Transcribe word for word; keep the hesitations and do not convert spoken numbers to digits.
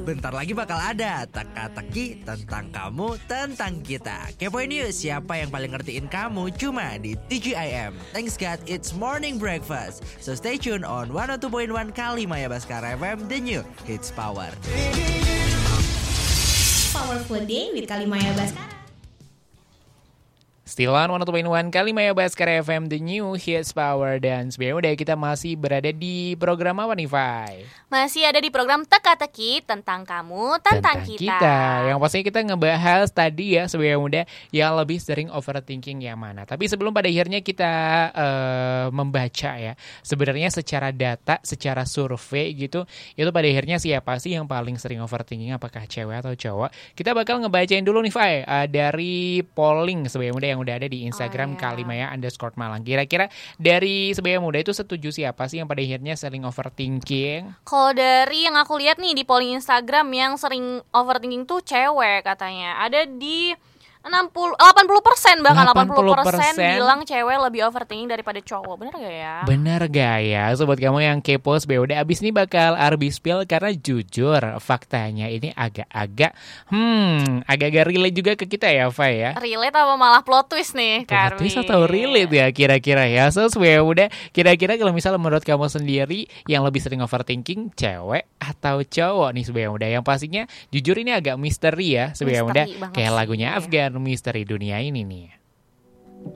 bentar lagi bakal ada teka-teki tentang kamu, tentang kita. Kepoin yuk siapa yang paling ngertiin kamu cuma di T G I M. Thanks God, it's morning breakfast. So stay tuned on one oh two point one Kalimaya Baskara F M, the new hits power. Powerful Day with Kalimaya Baskara. Still on one oh two point one Kalimaya Baskara F M, the new hits power. Dan sebenarnya udah kita masih berada di program apa nih, Fai? Masih ada di program Teka-teki tentang kamu, tentang, tentang kita. kita. Yang pastinya kita ngebahas tadi ya sebenarnya muda yang lebih sering overthinking yang mana. Tapi sebelum pada akhirnya kita uh, membaca ya, sebenarnya secara data, secara survei gitu, itu pada akhirnya siapa sih yang paling sering overthinking, apakah cewek atau cowok? Kita bakal ngebacain dulu nih, Fai, uh, dari polling sebenarnya muda yang udah ada di Instagram oh, yeah. Kalimaya underscore Malang. Kira-kira dari sebenarnya muda itu setuju siapa sih yang pada akhirnya sering overthinking? Kalau dari yang aku lihat nih di polling Instagram yang sering overthinking tuh cewek katanya. Ada di enam puluh, delapan puluh persen bahkan delapan puluh persen bilang cewek lebih overthinking daripada cowok. Bener gak ya? Bener gak ya? Sobat kamu yang kepo, B O D abis ini bakal Arbi spill karena jujur faktanya ini agak-agak hmm, agak-agak relate juga ke kita ya, Fai ya. Relate apa malah plot twist nih, Karwi? Plot twist atau relate ya kira-kira ya. So B O D, kira-kira kalau misalnya menurut kamu sendiri yang lebih sering overthinking cewek atau cowok nih, B O D? Yang pastinya jujur ini agak misteri ya, B O D. Kayak lagunya Afgan, misteri dunia ini nih.